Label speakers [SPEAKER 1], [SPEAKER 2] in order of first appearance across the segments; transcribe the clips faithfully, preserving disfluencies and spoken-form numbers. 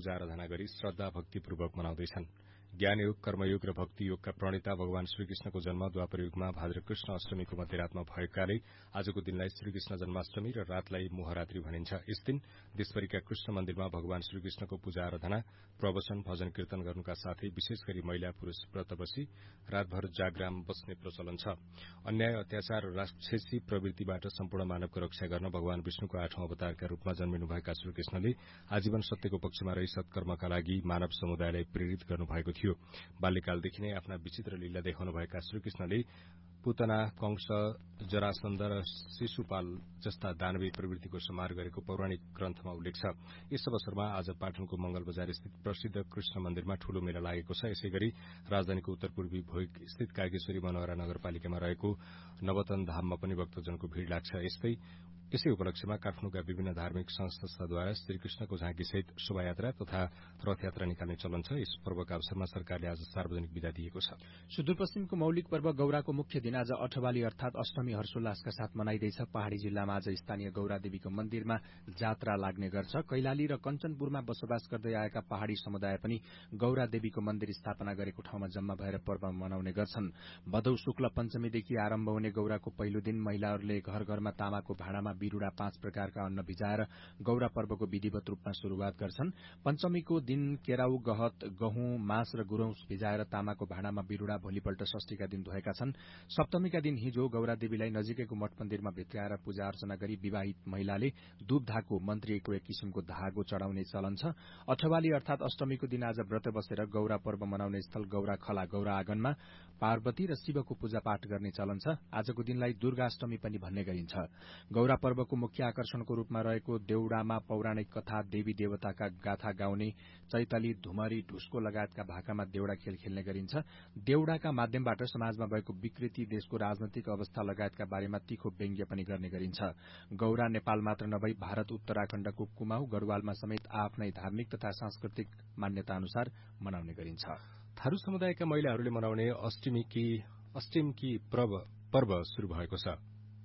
[SPEAKER 1] पूजा आराधना गरी श्रद्धा भक्तिपूर्वक मनाउँदैछन्। ज्ञानयोग, कर्मयोग र भक्ति योगका प्रणेता भगवान श्रीकृष्णको जन्म द्वापर युगमा भाद्र कृष्ण अष्टमीको मध्यरातमा भएकाले आजको दिनलाई श्रीकृष्ण जन्माष्टमी र रातलाई मोहरात्रि भनिन्छ। यस दिन देशभरिका कृष्ण मन्दिरमा भगवान श्रीकृष्णको पूजा आराधना, प्रवचन, भजन कीर्तन गर्नुका साथै विशेष गरी महिला पुरूष व्रत बसी रातभर जागराम बस्ने प्रचलन छ। अन्याय, अत्याचार र राक्षसी प्रवृत्तिबाट सम्पूर्ण मानवको रक्षा गर्न भगवान विष्णुको आठौं अवतारका रूपमा जन्मिनुभएका श्रीकृष्णले आजीवन सत्यको पक्षमा रही सत्कर्मका लागि मानव समुदायलाई प्रेरित गर्नुभएको थियो। बाल्यकालदेखि नै आफ्ना विचित्र लीला देखाउनुभएका श्रीकृष्णले पुतना, कंस, जरासन्ध र शिशुपाल जस्ता दानवीय प्रवृत्तिको संहार गरेको पौराणिक ग्रन्थमा उल्लेख छ। यस अवसरमा आज पाटनको मंगल बजार स्थित प्रसिद्ध कृष्ण मन्दिरमा ठूलो मेला लागेको छ। यसै गरी राजधानीको उत्तर पूर्वी भोग स्थित कागेश्वरी मनोहरा नगरपालिकामा रहेको नवतन धाममा पनि भक्तजनको भीड़ लाग्छ। यस्तै यसै उपलक्ष्यमा काठमाडौँका विभिन्न धार्मिक संस्थाद्वारा श्रीकृष्णको झाँकीसहित शोभायात्रा तथा रथयात्रा निकाल्ने चलन छ। यस पर्वका अवसरमा सरकारले आज सार्वजनिक विदा दिएको छ।
[SPEAKER 2] सुदूरपश्चिमको मौलिक पर्व गौराको मुख्य दिन आज अठवाली अर्थात अष्टमी हर्षोल्लासका साथ मनाइँदैछ। पहाड़ी जिल्लामा आज स्थानीय गौरा देवीको मन्दिरमा जात्रा लाग्ने गर्छ। कैलाली र कञ्चनपुरमा बसोबास गर्दै आएका पहाड़ी समुदाय पनि गौरा देवीको मन्दिर स्थापना गरेको ठाउँमा जम्मा भएर पर्व मनाउने गर्छन्। भदौ शुक्ल पञ्चमीदेखि आरम्भ हुने गौराको पहिलो दिन महिलाहरूले घर घरमा तामाको भाँडामा बिरूडा पाँच प्रकारका अन्न भिजाएर गौरा पर्वको विधिवत रूपमा शुरूआत गर्छन्। पञ्चमीको दिन केराउ, गहत, गहुँ, मास र गुरौंस भिजाएर तामाको भाँडामा बिरूडा भोलिपल्ट षष्ठीका दिन धोएका छन्। सप्तमीका दिन हिजो गौरा देवीलाई नजिकैको मठ मन्दिरमा भित्र्याएर पूजा अर्चना गरी विवाहित महिलाले दूबधाको मन्त्रिएको एक किसिमको धागो चढ़ाउने चलन छ। अठवाली अर्थात अष्टमीको दिन आज व्रत बसेर गौरा पर्व मनाउने स्थल गौरा खला गौरा आँगनमा पार्वती र शिवको पूजा पाठ गर्ने चलन छ। आजको दिनलाई दुर्गाष्टमी पनि भन्ने गरिन्छ। गौरा पर्वको मुख्य आकर्षणको रूपमा रहेको देउडामा पौराणिक कथा, देवी देवताका गाथा गाउने, चैतली, धुमरी, ढुस्को लगायतका भाकामा देउडा खेल खेल्ने गरिन्छ। देउडाका माध्यमबाट समाजमा भएको विकृति, देशको राजनैतिक अवस्था लगायतका बारेमा तीखो व्यङ्ग्य पनि गर्ने गरिन्छ। गौरा नेपाल मात्र नभई भारत उत्तराखण्डको कुमाऊ, गढ़वालमा समेत आफ्नै धार्मिक तथा सांस्कृतिक मान्यता अनुसार मनाउने गरिन्छ।
[SPEAKER 1] थारू समुदायका महिलाहरूले मनाउने अष्टमीकी अष्टमीकी पर्व शुरू भएको छ।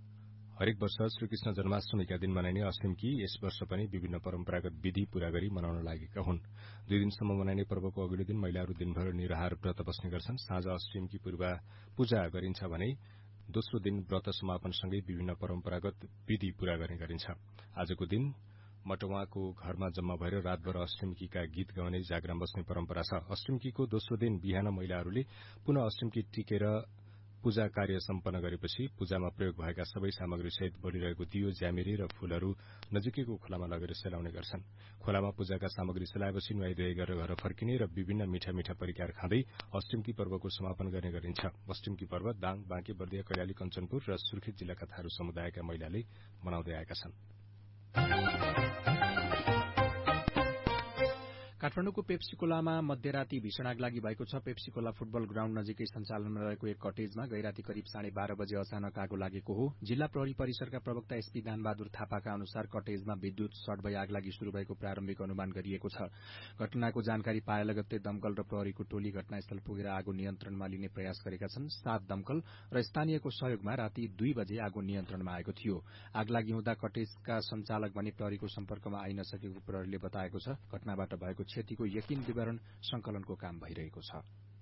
[SPEAKER 1] हरेक वर्ष श्रीकृष्ण जन्माष्टमीका दिन मनाइने अष्टमीकी यस वर्ष पनि विभिन्न परम्परागत विधि पूरा गरी मनाउन लागेका हुन्। दुई दिनसम्म मनाइने पर्वको अघिल्लो दिन महिलाहरू दिनभर निराहार व्रत बस्ने गर्छन्। साँझ अष्टमीकी पूजा गरिन्छ भने दोस्रो दिन व्रत समापनसँगै विभिन्न परम्परागत विधि पूरा गर्ने गरिन्छ। आजको दिन मटुवाको घरमा जम्मा भएर रातभर अष्टमीकीका गीत गाउने, जागराम बस्ने परम्परा छ। अष्टमीकीको दोस्रो दिन बिहान महिलाहरूले पुनः अष्टमीकी टिकेर पूजा कार्य सम्पन्न गरेपछि पूजामा प्रयोग भएका सबै सामग्रीसहित बलिरहेको दियो, ज्यामिरे र फूलहरू नजिकैको खोलामा लगेर सेलाउने गर्छन्। खोलामा पूजाका सामग्री सेलाएपछि नुहाइधुवाई गरेर घर फर्किने र विभिन्न मिठा मिठा परिकार खाँदै अष्टमीकी पर्वको समापन गर्ने गरिन्छ। अष्टमीकी पर्व दाङ, बाँके, बर्दिया, कैलाली, कञ्चनपुर र सुर्खेत जिल्लाका थारू समुदायका महिलाले मनाउँदै आएका छन्।
[SPEAKER 2] काठमाडौँको पेप्सीकोलामा मध्यराती भीषण आग लागि भएको छ। पेप्सीकोला फुटबल ग्राउण्ड नजिकै सञ्चालनमा रहेको एक कटेजमा गैराती करिब साढे बाह्र बजे अचानक आगो लागेको हो। जिल्ला प्रहरी परिसरका प्रवक्ता एसपी दानबहादुर थापाका अनुसार कटेजमा विद्युत सर्ट भई आग लागि शुरू भएको प्रारम्भिक अनुमान गरिएको छ। घटनाको जानकारी पाए लगत्तै दमकल र प्रहरीको टोली घटनास्थल पुगेर आगो नियन्त्रणमा लिने प्रयास गरेका छन्। सात दमकल र स्थानीयको सहयोगमा राति दुई बजे आगो नियन्त्रणमा आएको थियो। आग लागि हुँदा कटेजका सञ्चालक भने प्रहरीको सम्पर्कमा आइन सकेको प्रहरीले बताएको छ। घटनाबाट भएको क्षतिको यकिन विवरण संकलनको काम भइरहेको छ।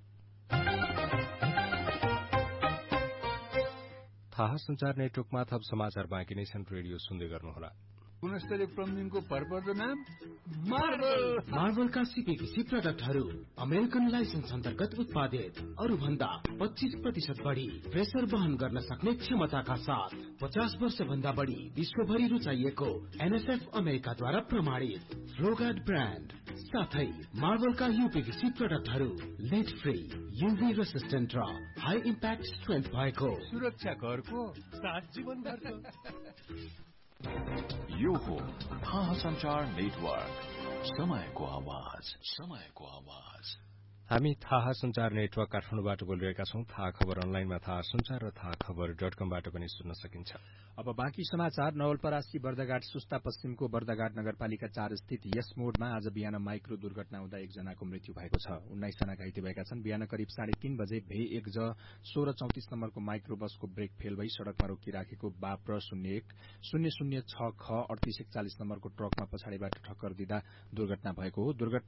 [SPEAKER 1] थाहा संचार नेटवर्कमा थप समाचार बाँकी नै छन्। रेडियो सुन्दै गर्नुहोला।
[SPEAKER 3] गुणस्तरीय प्लम्बिङको भरपर्दो नाम मार्बल।
[SPEAKER 4] मार्बलका सीपीभीसी प्रडक्टहरू अमेरिकन लाइसेन्स अन्तर्गत उत्पादित, अरू भन्दा पच्चीस प्रतिशत बढी प्रेसर वहन गर्न सक्ने क्षमताका साथ पचास वर्ष भन्दा बढी विश्वभरि रुचाइएको एनएसएफ अमेरिकाद्वारा प्रमाणित फ्लोगार्ड ब्रान्ड साथै मार्बलका यूपीभीसी प्रडक्टहरू लेड फ्री, यूभी रेसिस्टेन्ट र हाई इम्प्याक्ट स्ट्रेन्थ भएको
[SPEAKER 3] सुरक्षा घरको सात जीवनभरको।
[SPEAKER 5] यो हो थाहा संचार नेटवर्क, समयको आवाज, समयको आवाज।
[SPEAKER 1] हामी थाहा संचार नेटवर्क काठमाडौँबाट बोलिरहेका छौं। थाहा खबर अनलाइनमा थाहा संचार र थाहा खबर डट कमबाट पनि सुन्न सकिन्छ।
[SPEAKER 2] अब बाँकी समाचार। नवलपरासी बर्दघाट सुस्ता पश्चिमको बर्दघाट नगरपालिका चार स्थित यस मोडमा आज बिहान माइक्रो दुर्घटना हुँदा एकजनाको मृत्यु भएको छ। उन्नाइसजना घाइते भएका छन्। बिहान करिब साढे तीन बजे भे एक ज सोह्र चौतिस नम्बरको माइक्रो बसको ब्रेक फेल भई सड़कमा रोकिराखेको बाप्र शून्य एक शून्य शून्य छ ख अडतिस एकचालिस नम्बरको ट्रकमा पछाडिबाट ठक्कर दिँदा दुर्घटना भएको हो। दुर्घटना